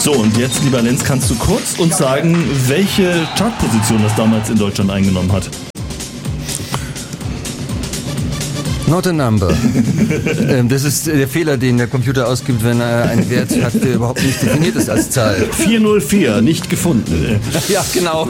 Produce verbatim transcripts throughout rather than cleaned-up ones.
So, und jetzt, lieber Lenz, kannst du kurz uns sagen, welche Chartposition das damals in Deutschland eingenommen hat? Not a number. Das ist der Fehler, den der Computer ausgibt, wenn er einen Wert hat, der überhaupt nicht definiert ist als Zahl. vierhundertvier, nicht gefunden. Ja, genau.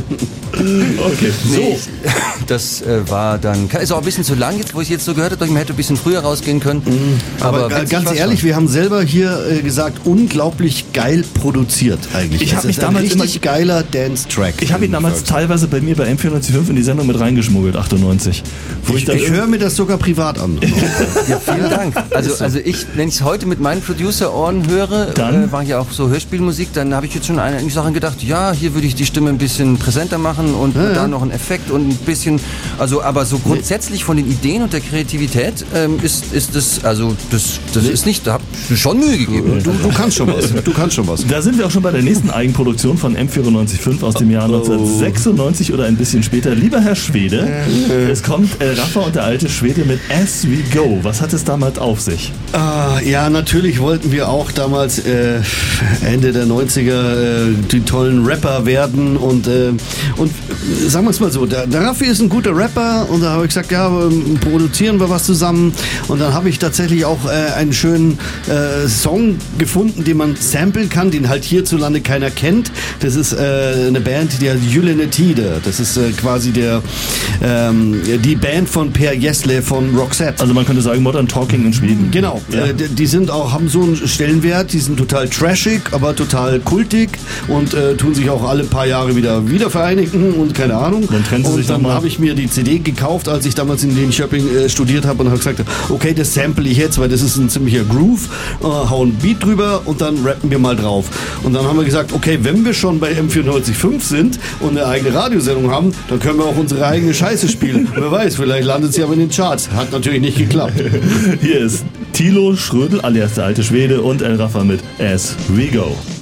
Okay, so. Nee, das äh, war dann, ist auch ein bisschen zu lang jetzt, wo ich jetzt so gehört habe, man hätte ein bisschen früher rausgehen können. Mhm. Aber, Aber ganz ehrlich, wir haben selber hier äh, gesagt, unglaublich geil produziert eigentlich. Ich habe mich damals ein richtig geiler Dance-Track. Ich habe ihn damals teilweise bei mir bei M vierundneunzig Komma fünf in die Sendung mit reingeschmuggelt, achtundneunzig. Wo ich ich, ich höre mir das sogar privat an. Ja, vielen Dank. Also, also ich, wenn ich es heute mit meinen Producer-Ohren höre, dann äh, mache ich auch so Hörspielmusik, dann habe ich jetzt schon einige Sachen gedacht, ja, hier würde ich die Stimme ein bisschen präsenter machen und ja, da ja. noch ein Effekt und ein bisschen, also aber so grundsätzlich von den Ideen und der Kreativität ähm, ist, ist das, also das, das nee. ist nicht, da habe ich schon Mühe gegeben. Du, du kannst schon was, du kannst schon was. Da sind wir auch schon bei der nächsten Eigenproduktion von M vierundneunzig Komma fünf aus dem Jahr neunzehnhundertsechsundneunzig oder ein bisschen später. Lieber Herr Schwede, es kommt äh, Raffa und der alte Schwede mit As We Go. Was hat es damals auf sich? Uh, ja, natürlich wollten wir auch damals äh, Ende der neunziger äh, die tollen Rapper werden und, äh, und sagen wir es mal so, der, der Raffi ist ein guter Rapper und da habe ich gesagt, ja, produzieren wir was zusammen und dann habe ich tatsächlich auch äh, einen schönen äh, Song gefunden, den man samplen kann, den halt hierzulande keiner kennt. Das ist äh, eine Band, die heißt Gyllene Tide. Das ist äh, quasi der ähm, die Band von Per Gessle von Roxette. Also man könnte sagen Modern Talking in Schweden. Genau, ja. äh, die, die sind auch, haben so einen Stellenwert, die sind total trashig, aber total kultig und äh, tun sich auch alle paar Jahre wieder wieder vereinigen und keine Ahnung. Dann trennen sie und sich dann habe ich mir die C D gekauft, als ich damals in Linköping äh, studiert habe und habe gesagt, okay, das sample ich jetzt, weil das ist ein ziemlicher Groove, äh, hau ein Beat drüber und dann rappen wir mal drauf. Und dann haben wir gesagt, okay, wenn wir schon bei M vierundneunzig Komma fünf sind und eine eigene Radiosendung haben, dann können wir auch unsere eigene Scheiße spielen. Wer weiß, vielleicht landet sie aber in den Charts. Hat natürlich nicht geklappt. Hier ist Thilo Schrödel alias der alte Schwede und El Raffa mit As We Go.